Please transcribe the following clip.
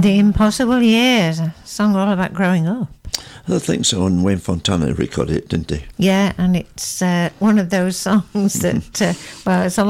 The Impossible Years, a song all about growing up. I think so, and Wayne Fontana recorded it, didn't he? Yeah, and it's one of those songs that, well, it's a